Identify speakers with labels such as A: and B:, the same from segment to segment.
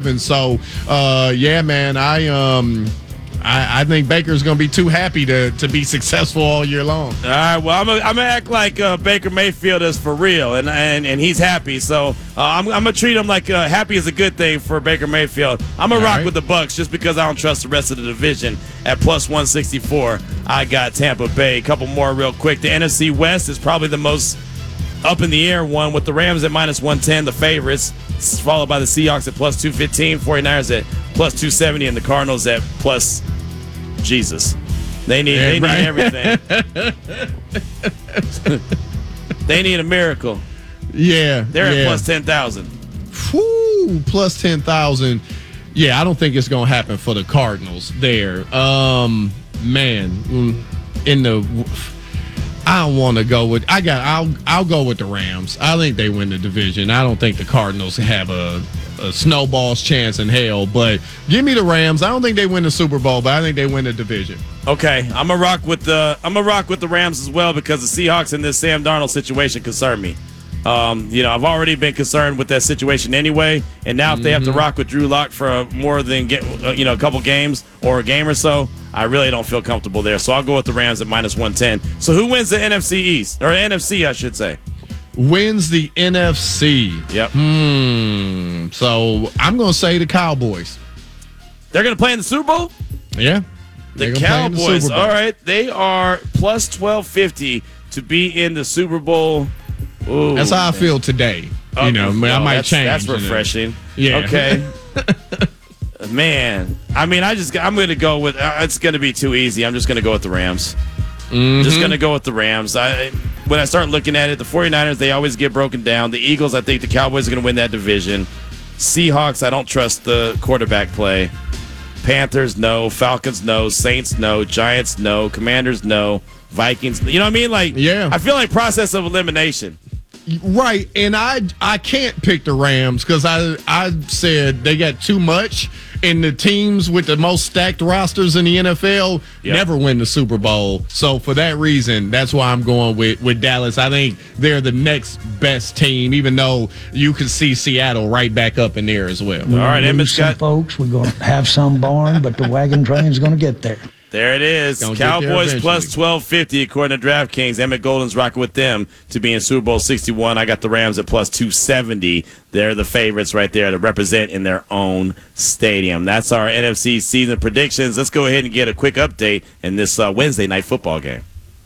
A: happen. So, yeah, man, I think Baker's going to be too happy to be successful all year long.
B: All right, well, I'm gonna act like Baker Mayfield is for real, and he's happy. So I'm gonna treat him like happy is a good thing for Baker Mayfield. I'm gonna rock with the Bucs just because I don't trust the rest of the division. At plus 164, I got Tampa Bay. A couple more real quick. The NFC West is probably the most up in the air one, with the Rams at minus 110, the favorites, followed by the Seahawks at plus 215, 49ers at plus 270, and the Cardinals at plus Jesus. They need everything. They need a miracle.
A: Yeah.
B: They're at plus 10,000.
A: Whoo, plus 10,000. Yeah, I don't think it's going to happen for the Cardinals there. Man, I don't want to go with. I'll go with the Rams. I think they win the division. I don't think the Cardinals have a snowball's chance in hell. But give me the Rams. I don't think they win the Super Bowl, but I think they win the division.
B: Okay, I'm gonna rock with the Rams as well, because the Seahawks in this Sam Darnold situation concern me. I've already been concerned with that situation anyway, and now if they have to rock with Drew Lock for more than a couple games or a game or so, I really don't feel comfortable there. So I'll go with the Rams at minus 110. So who wins the NFC East, or NFC, I should say?
A: Wins the NFC.
B: Yep.
A: So I'm going to say the Cowboys.
B: They're going to play in the Super Bowl?
A: Yeah.
B: The Cowboys. All right. They are plus 1250 to be in the Super Bowl. Ooh,
A: that's how I feel today. I might change.
B: That's refreshing.
A: Yeah.
B: Okay. Man, I'm going to go with. It's going to be too easy. I'm just going to go with the Rams. Just going to go with the Rams. When I start looking at it, the 49ers, they always get broken down. The Eagles, I think the Cowboys are going to win that division. Seahawks, I don't trust the quarterback play. Panthers, no. Falcons, no. Saints, no. Giants, no. Commanders, no. Vikings, you know what I mean?
A: Yeah.
B: I feel like process of elimination.
A: Right, and I can't pick the Rams because I said they got too much, and the teams with the most stacked rosters in the NFL never win the Super Bowl. So for that reason, that's why I'm going with Dallas. I think they're the next best team, even though you can see Seattle right back up in there as well.
B: All right, Emmett Scott.
C: Folks, we're going to have some barn, but the wagon train's going to get there.
B: There it is. Cowboys plus 1250 according to DraftKings. Emmett Golden's rocking with them to be in Super Bowl 61. I got the Rams at plus 270. They're the favorites right there to represent in their own stadium. That's our NFC season predictions. Let's go ahead and get a quick update in this Wednesday night football game.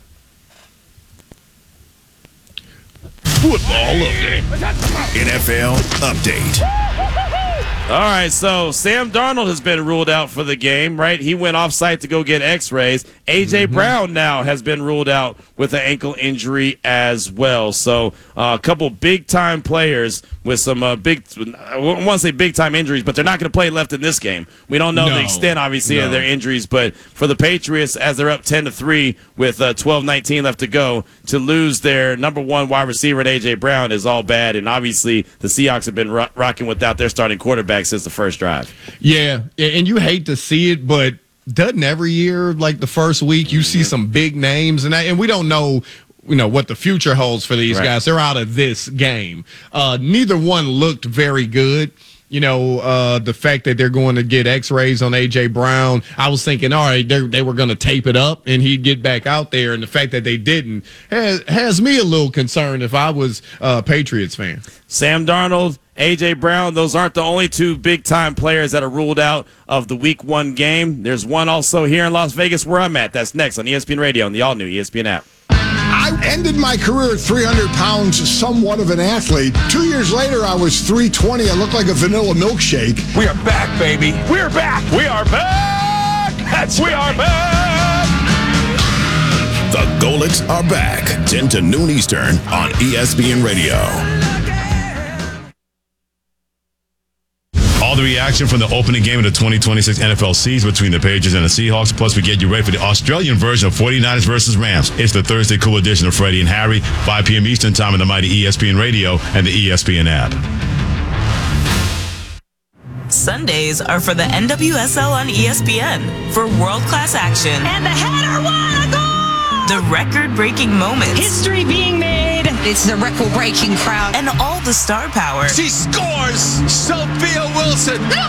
A: Football update.
D: NFL update.
B: All right, so Sam Darnold has been ruled out for the game, right? He went off-site to go get x-rays. A.J. Brown now has been ruled out with an ankle injury as well. So a couple big-time players with some I want to say big-time injuries, but they're not going to play left in this game. We don't know the extent, obviously, of their injuries, but for the Patriots, as they're up 10-3 with 12-19 left to go, to lose their number one wide receiver, A.J. Brown, is all bad, and obviously the Seahawks have been rocking without their starting quarterback since the first drive.
A: Yeah, and you hate to see it, but doesn't every year, like the first week, you see some big names, and we don't know what the future holds for these guys. They're out of this game. Neither one looked very good. The fact that they're going to get x-rays on A.J. Brown, I was thinking, all right, they were going to tape it up and he'd get back out there. And the fact that they didn't has me a little concerned if I was a Patriots fan.
B: Sam Darnold, A.J. Brown, those aren't the only two big-time players that are ruled out of the Week 1 game. There's one also here in Las Vegas where I'm at. That's next on ESPN Radio and the all-new ESPN app.
E: I ended my career at 300 pounds, somewhat of an athlete. 2 years later, I was 320. I looked like a vanilla milkshake.
F: We are back, baby. We're back. We are back. We are back.
D: The Golics are back. 10 to noon Eastern on ESPN Radio. All the reaction from the opening game of the 2026 NFL season between the Patriots and the Seahawks. Plus, we get you ready for the Australian version of 49ers versus Rams. It's the Thursday cool edition of Freddie and Harry, 5 p.m. Eastern time on the mighty ESPN Radio and the ESPN app.
G: Sundays are for the NWSL on ESPN for world-class action.
H: And the header, what a goal!
G: The record-breaking moments.
H: History being made. It's the record-breaking crowd.
G: And all the star power.
F: She scores! Sophia Wilson!